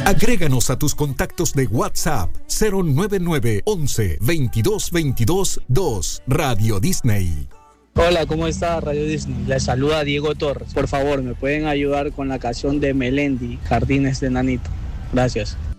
Agréganos a tus contactos de WhatsApp 099 11 22 22 2. Radio Disney. Hola, ¿cómo está Radio Disney? Les saluda Diego Torres. Por favor, ¿me pueden ayudar con la canción de Melendi, Jardines de Nanito? Gracias.